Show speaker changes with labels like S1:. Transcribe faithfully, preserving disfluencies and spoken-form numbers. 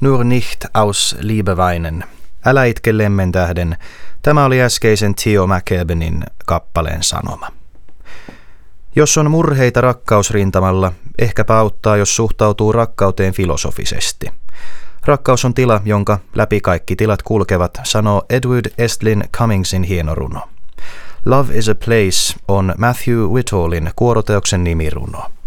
S1: Nur nicht aus Liebeweinen. Älä itke lemmen tähden. Tämä oli äskeisen Theo McEbenin kappaleen sanoma. Jos on murheita rakkausrintamalla, ehkäpä auttaa, jos suhtautuu rakkauteen filosofisesti. Rakkaus on tila, jonka läpi kaikki tilat kulkevat, sanoo Edward Estlin Cummingsin hieno runo. Love is a Place on Matthew Whitallin kuoroteoksen nimiruno.